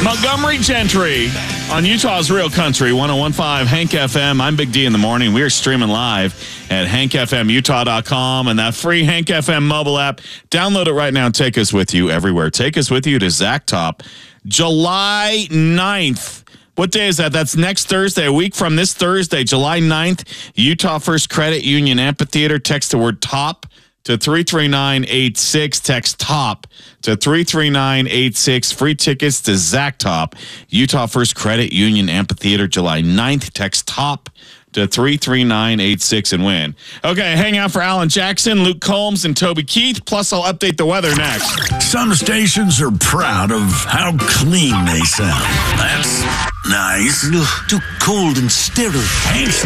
Montgomery Gentry on Utah's Real Country, 101.5 Hank FM. I'm Big D in the morning. We are streaming live at hankfmutah.com and that free Hank FM mobile app. Download it right now and take us with you everywhere. Take us with you to Zacktop, July 9th. What day is that? That's next Thursday, a week from this Thursday, July 9th, Utah First Credit Union Amphitheater. Text the word TOP to 33986. Text TOP to 33986. Free tickets to Zacktop, Utah First Credit Union Amphitheater, July 9th. Text TOP to 33986 and win. Okay, hang out for Alan Jackson, Luke Combs, and Toby Keith. Plus, I'll update the weather next. Some stations are proud of how clean they sound. That's nice. Too cold and sterile. Hank's